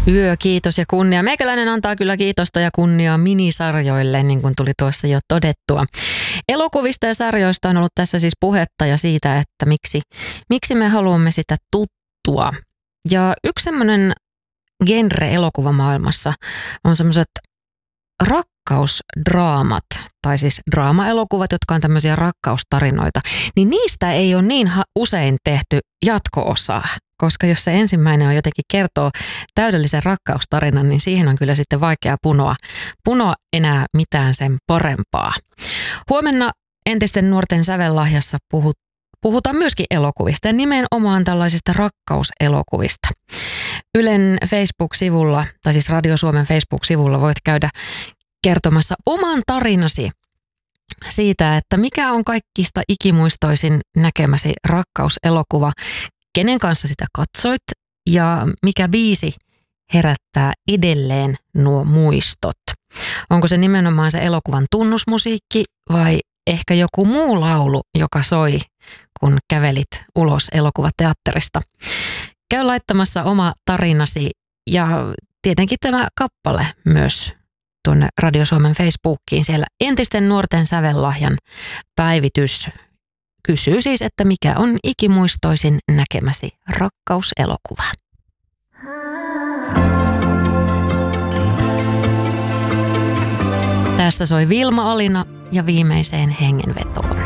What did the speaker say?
Kiitos ja kunnia. Meikäläinen antaa kyllä kiitosta ja kunniaa minisarjoille, niin kuin tuli tuossa jo todettua. Elokuvista ja sarjoista on ollut tässä siis puhetta ja siitä, että miksi me haluamme sitä tuttua. Ja yksi semmoinen genre elokuvamaailmassa on semmoiset rakkausdraamat, tai siis draama-elokuvat, jotka on tämmöisiä rakkaustarinoita, niin niistä ei ole niin usein tehty jatko-osaa, koska jos se ensimmäinen on jotenkin kertoo täydellisen rakkaustarinan, niin siihen on kyllä sitten vaikea punoa enää mitään sen parempaa. Huomenna entisten nuorten sävellahjassa puhutaan myöskin elokuvista ja nimenomaan tällaisista rakkauselokuvista. Ylen Facebook-sivulla, tai siis Radio Suomen Facebook-sivulla voit käydä kertomassa oman tarinasi siitä, että mikä on kaikista ikimuistoisin näkemäsi rakkauselokuva, kenen kanssa sitä katsoit ja mikä biisi herättää edelleen nuo muistot. Onko se nimenomaan se elokuvan tunnusmusiikki vai ehkä joku muu laulu, joka soi, kun kävelit ulos elokuvateatterista? Käy laittamassa oma tarinasi ja tietenkin tämä kappale myös tuonne Radio Suomen Facebookiin. Siellä entisten nuorten sävellahjan päivitys kysyy siis, että mikä on ikimuistoisin näkemäsi rakkauselokuva. Tässä soi Vilma Alina ja viimeiseen hengenvetoon.